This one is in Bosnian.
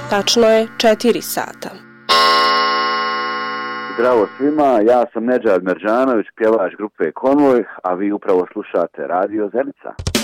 Tačno je 4 sata. Zdravo svima, ja sam Nedžad Merđanović, pjevač grupe Konvoj, a vi upravo slušate Radio Zenica.